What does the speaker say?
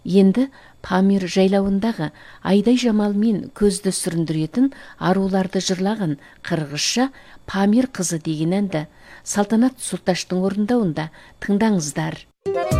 Енді Памир жайлауындағы Айдай Жамалмен көзді сүріндіретін аруларды жырлаған қырғызша Памир қызы деген әнді Салтанат Сұлташтың орындауында тыңдаңыздар.